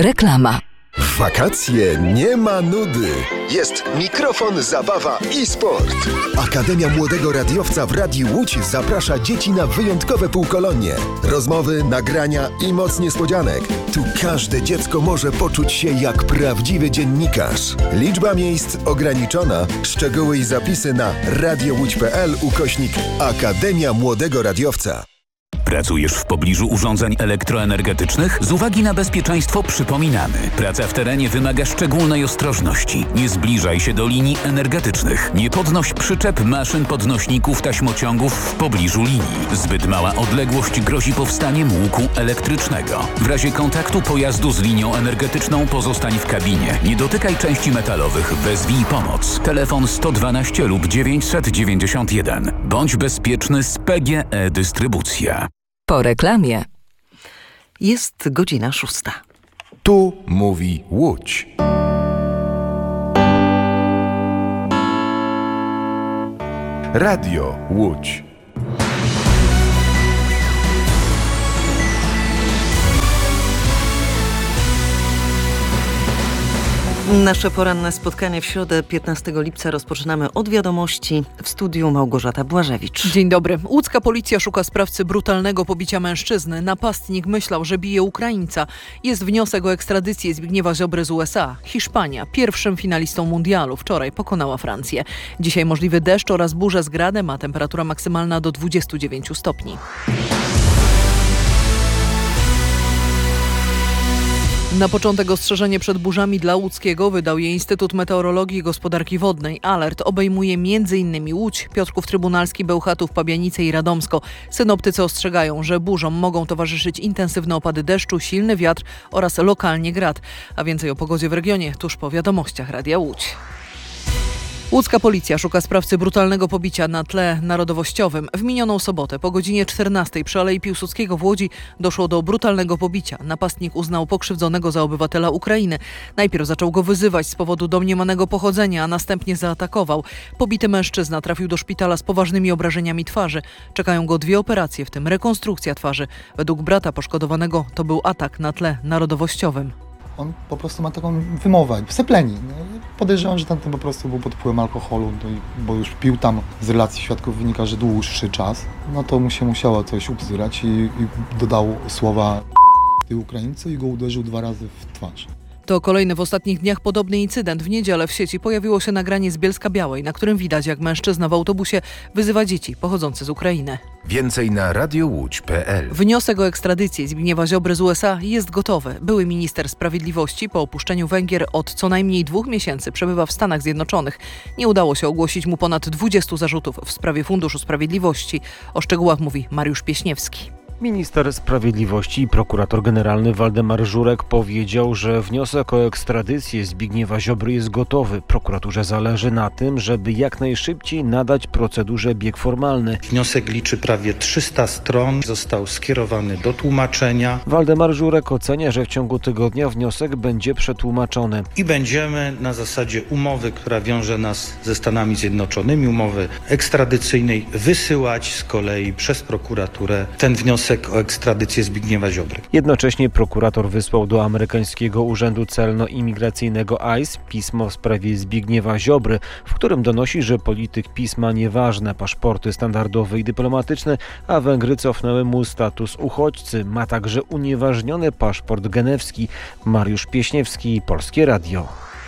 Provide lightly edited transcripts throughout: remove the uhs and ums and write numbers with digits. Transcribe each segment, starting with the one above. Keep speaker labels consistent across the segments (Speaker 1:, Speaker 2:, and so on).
Speaker 1: Reklama.
Speaker 2: W wakacje nie ma nudy. Jest mikrofon, zabawa i sport. Akademia Młodego Radiowca w Radiu Łódź zaprasza dzieci na wyjątkowe półkolonie. Rozmowy, nagrania i moc niespodzianek. Tu każde dziecko może poczuć się jak prawdziwy dziennikarz. Liczba miejsc ograniczona. Szczegóły i zapisy na radiołódź.pl/Akademia Młodego Radiowca.
Speaker 3: Pracujesz w pobliżu urządzeń elektroenergetycznych? Z uwagi na bezpieczeństwo przypominamy. Praca w terenie wymaga szczególnej ostrożności. Nie zbliżaj się do linii energetycznych. Nie podnoś przyczep, maszyn, podnośników, taśmociągów w pobliżu linii. Zbyt mała odległość grozi powstaniem łuku elektrycznego. W razie kontaktu pojazdu z linią energetyczną pozostań w kabinie. Nie dotykaj części metalowych. Wezwij pomoc. Telefon 112 lub 991. Bądź bezpieczny z PGE Dystrybucja.
Speaker 1: Po reklamie. Jest godzina 6.
Speaker 2: Tu mówi Łódź. Radio Łódź.
Speaker 1: Nasze poranne spotkanie w środę 15 lipca rozpoczynamy od wiadomości. W studiu Małgorzata Błażewicz.
Speaker 4: Dzień dobry. Łódzka policja szuka sprawcy brutalnego pobicia mężczyzny. Napastnik myślał, że bije Ukraińca. Jest wniosek o ekstradycję Zbigniewa Ziobry z USA. Hiszpania, pierwszym finalistą mundialu, wczoraj pokonała Francję. Dzisiaj możliwy deszcz oraz burze z gradem, a temperatura maksymalna do 29 stopni. Na początek ostrzeżenie przed burzami dla Łódzkiego wydał je Instytut Meteorologii i Gospodarki Wodnej. Alert obejmuje m.in. Łódź, Piotrków Trybunalski, Bełchatów, Pabianice i Radomsko. Synoptycy ostrzegają, że burzom mogą towarzyszyć intensywne opady deszczu, silny wiatr oraz lokalnie grad. A więcej o pogodzie w regionie tuż po wiadomościach Radia Łódź. Łódzka policja szuka sprawcy brutalnego pobicia na tle narodowościowym. W minioną sobotę po godzinie 14 przy Alei Piłsudskiego w Łodzi doszło do brutalnego pobicia. Napastnik uznał pokrzywdzonego za obywatela Ukrainy. Najpierw zaczął go wyzywać z powodu domniemanego pochodzenia, a następnie zaatakował. Pobity mężczyzna trafił do szpitala z poważnymi obrażeniami twarzy. Czekają go 2 operacje, w tym rekonstrukcja twarzy. Według brata poszkodowanego to był atak na tle narodowościowym.
Speaker 5: On po prostu ma taką wymowę, wsepleni. Podejrzewam, że tamten po prostu był pod wpływem alkoholu, bo już pił tam, z relacji świadków wynika, że dłuższy czas. No to mu się musiało coś ubzyrać i dodał słowa ty Ukraińcy i go uderzył 2 razy w twarz.
Speaker 4: To kolejny w ostatnich dniach podobny incydent. W niedzielę w sieci pojawiło się nagranie z Bielska-Białej, na którym widać, jak mężczyzna w autobusie wyzywa dzieci pochodzące z Ukrainy.
Speaker 2: Więcej na radiołódź.pl.
Speaker 4: Wniosek o ekstradycję Zbigniewa Ziobry z USA jest gotowy. Były minister sprawiedliwości po opuszczeniu Węgier od co najmniej 2 miesięcy przebywa w Stanach Zjednoczonych. Nie udało się ogłosić mu ponad 20 zarzutów w sprawie Funduszu Sprawiedliwości. O szczegółach mówi Mariusz Pieśniewski.
Speaker 6: Minister Sprawiedliwości i prokurator generalny Waldemar Żurek powiedział, że wniosek o ekstradycję Zbigniewa Ziobry jest gotowy. Prokuraturze zależy na tym, żeby jak najszybciej nadać procedurze bieg formalny.
Speaker 7: Wniosek liczy prawie 300 stron, został skierowany do tłumaczenia.
Speaker 6: Waldemar Żurek ocenia, że w ciągu tygodnia wniosek będzie przetłumaczony.
Speaker 7: I będziemy na zasadzie umowy, która wiąże nas ze Stanami Zjednoczonymi, umowy ekstradycyjnej, wysyłać z kolei przez prokuraturę ten wniosek o ekstradycję Zbigniewa Ziobry.
Speaker 6: Jednocześnie prokurator wysłał do amerykańskiego Urzędu Celno-Imigracyjnego ICE pismo w sprawie Zbigniewa Ziobry, w którym donosi, że polityk PiS ma nieważne paszporty standardowe i dyplomatyczne, a Węgry cofnęły mu status uchodźcy. Ma także unieważniony paszport genewski. Mariusz Pieśniewski, Polskie Radio.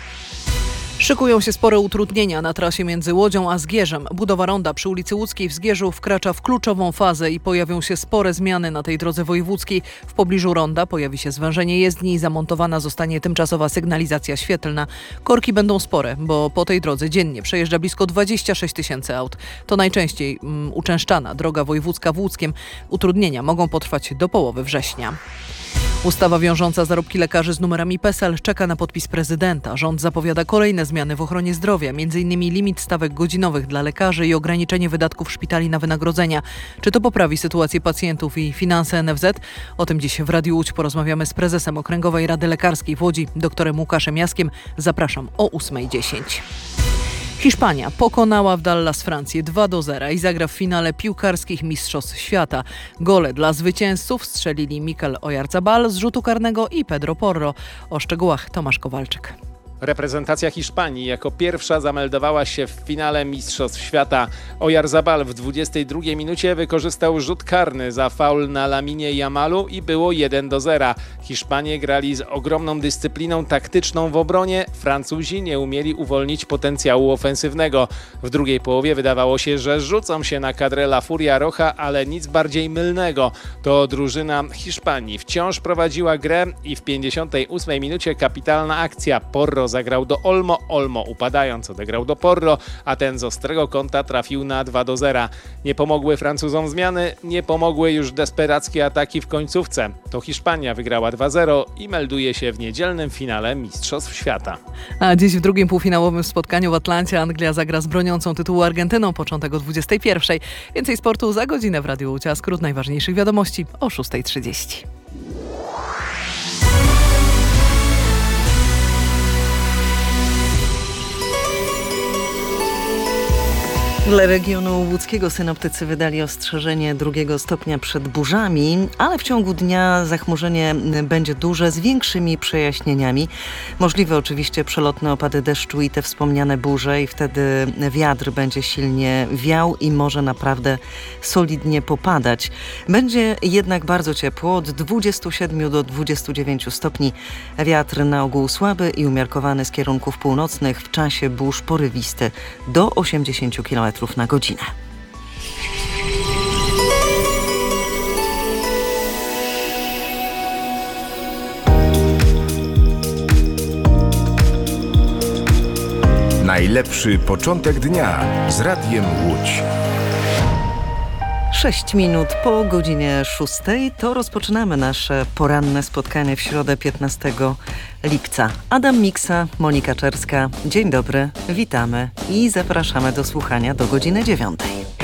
Speaker 4: Szykują się spore utrudnienia na trasie między Łodzią a Zgierzem. Budowa ronda przy ulicy Łódzkiej w Zgierzu wkracza w kluczową fazę i pojawią się spore zmiany na tej drodze wojewódzkiej. W pobliżu ronda pojawi się zwężenie jezdni i zamontowana zostanie tymczasowa sygnalizacja świetlna. Korki będą spore, bo po tej drodze dziennie przejeżdża blisko 26 000 aut. To najczęściej uczęszczana droga wojewódzka w Łódzkiem. Utrudnienia mogą potrwać do połowy września. Ustawa wiążąca zarobki lekarzy z numerami PESEL czeka na podpis prezydenta. Rząd zapowiada kolejne zmiany w ochronie zdrowia, m.in. limit stawek godzinowych dla lekarzy i ograniczenie wydatków szpitali na wynagrodzenia. Czy to poprawi sytuację pacjentów i finanse NFZ? O tym dziś w Radiu Łódź porozmawiamy z prezesem Okręgowej Rady Lekarskiej w Łodzi, doktorem Łukaszem Jaskiem. Zapraszam o 8:10. Hiszpania pokonała w Dallas Francję 2-0 i zagra w finale piłkarskich Mistrzostw Świata. Gole dla zwycięzców strzelili Mikel Oyarzabal z rzutu karnego i Pedro Porro. O szczegółach Tomasz Kowalczyk.
Speaker 8: Reprezentacja Hiszpanii jako pierwsza zameldowała się w finale Mistrzostw Świata. Oyarzabal w 22 minucie wykorzystał rzut karny za faul na Laminie Yamalu i było 1-0. Hiszpanie grali z ogromną dyscypliną taktyczną w obronie. Francuzi nie umieli uwolnić potencjału ofensywnego. W drugiej połowie wydawało się, że rzucą się na kadrę La Furia Roja, ale nic bardziej mylnego. To drużyna Hiszpanii wciąż prowadziła grę i w 58 minucie kapitalna akcja. Porro zagrał do Olmo, Olmo upadając odegrał do Porro, a ten z ostrego kąta trafił na 2-0. Nie pomogły Francuzom zmiany, nie pomogły już desperackie ataki w końcówce. To Hiszpania wygrała 2-0 i melduje się w niedzielnym finale Mistrzostw Świata.
Speaker 4: A dziś w drugim półfinałowym spotkaniu w Atlancie Anglia zagra z broniącą tytułu Argentyną, początek o 21:00. Więcej sportu za godzinę w Radiu Łódź, a skrót najważniejszych wiadomości o 6:30.
Speaker 1: Dla regionu łódzkiego synoptycy wydali ostrzeżenie 2 stopnia przed burzami, ale w ciągu dnia zachmurzenie będzie duże z większymi przejaśnieniami. Możliwe oczywiście przelotne opady deszczu i te wspomniane burze i wtedy wiatr będzie silnie wiał i może naprawdę solidnie popadać. Będzie jednak bardzo ciepło, od 27 do 29 stopni. Wiatr na ogół słaby i umiarkowany z kierunków północnych, w czasie burz porywisty do 80 km na godzinę.
Speaker 9: Najlepszy początek dnia z Radiem Łódź.
Speaker 1: 6 minut po godzinie 6 to rozpoczynamy nasze poranne spotkanie w środę 15 lipca. Adam Miksa, Monika Czerska. Dzień dobry, witamy i zapraszamy do słuchania do godziny 9.